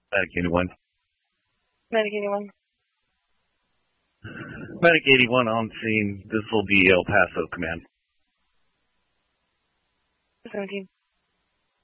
Medic 81. Medic 81. Medic 81 on scene. This will be El Paso Command. 17.